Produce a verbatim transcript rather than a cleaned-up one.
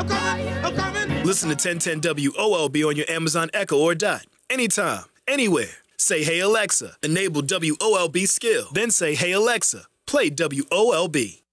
I'm coming. I'm coming. Listen to ten ten W O L B on your Amazon Echo or Dot. Anytime, anywhere. Say, hey, Alexa, enable W O L B skill. Then say, hey, Alexa, play W O L B.